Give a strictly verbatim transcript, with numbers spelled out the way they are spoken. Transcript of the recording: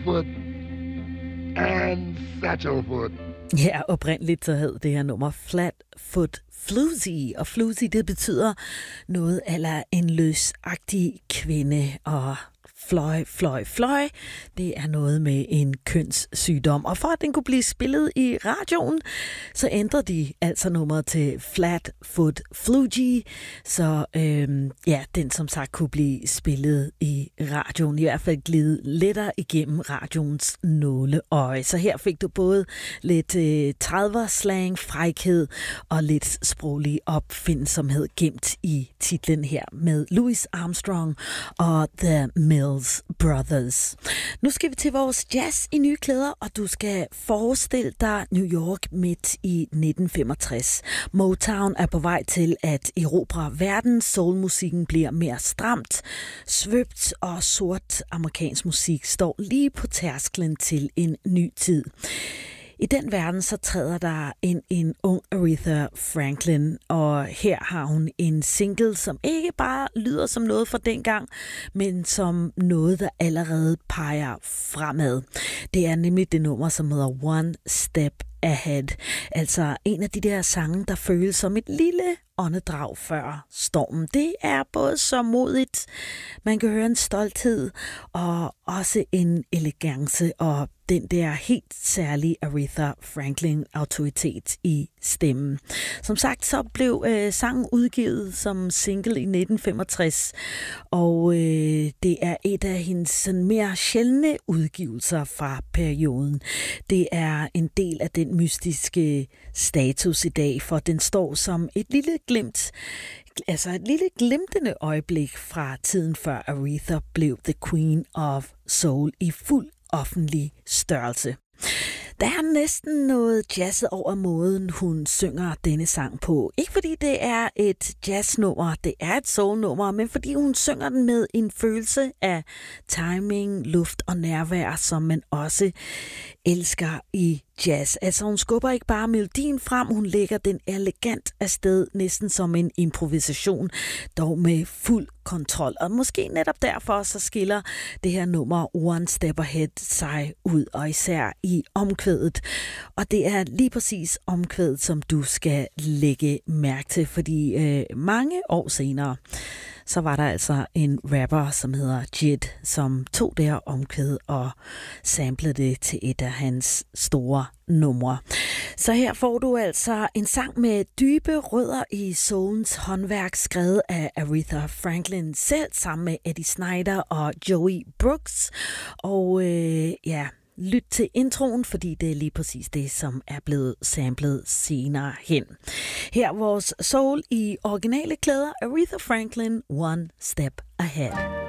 Flatfoot and Satchelfoot. Ja, oprindeligt så hed det her nummer Flatfoot Floozy, og Floozy, det betyder noget eller en løsagtig kvinde, og fløj, fløj, fløj, det er noget med en kønssygdom. Og for at den kunne blive spillet i radioen, så ændrede de altså nummeret til Flatfoot Floozy, så øhm, ja, den som sagt kunne blive spillet i radioen, i hvert fald glide lettere igennem radioens nåleøje. Så her fik du både lidt øh, trediver-slang, frækhed og lidt sproglig opfindsomhed gemt i titlen her med Louis Armstrong og The Mills Brothers. Nu skal vi til vores jazz i nye klæder, og du skal forestille dig New York midt i nitten femogtres. Motown er på vej til at erobre verden. Soulmusikken bliver mere stramt, svøbt, og sort amerikansk musik står lige på tærsklen til en ny tid. I den verden så træder der ind en ung Aretha Franklin, og her har hun en single, som ikke bare lyder som noget fra dengang, men som noget, der allerede peger fremad. Det er nemlig det nummer, som hedder One Step Ahead. Altså en af de der sange, der føles som et lille åndedrag før stormen. Det er både så modigt, man kan høre en stolthed, og også en elegance, og den der helt særlige Aretha Franklin autoritet i stemmen. Som sagt, så blev øh, sangen udgivet som single i nitten femogtres, og øh, det er et af hendes sådan mere sjældne udgivelser fra perioden. Det er en del af den mystiske status i dag, for den står som et lille glimt, altså et lille glimtende øjeblik fra tiden før Aretha blev the Queen of Soul i fuld offentlig størrelse. Der er næsten noget jazzet over måden, hun synger denne sang på. Ikke fordi det er et jazznummer, det er et soulnummer, men fordi hun synger den med en følelse af timing, luft og nærvær, som man også elsker i jazz. Altså hun skubber ikke bare melodien frem, hun lægger den elegant afsted, næsten som en improvisation, dog med fuld kontrol. Og måske netop derfor så skiller det her nummer One Step Ahead sig ud, og især i omkvædet. Og det er lige præcis omkvædet, som du skal lægge mærke til, fordi øh, mange år senere, så var der altså en rapper, som hedder Jid, som tog det her omkvæd og samplede det til et af hans store numre. Så her får du altså en sang med dybe rødder i soulens håndværk, skrevet af Aretha Franklin selv, sammen med Eddie Snyder og Joey Brooks. Og øh, ja... lyt til introen, fordi det er lige præcis det, som er blevet samlet senere hen. Her vores soul i originale klæder, Aretha Franklin, One Step Ahead.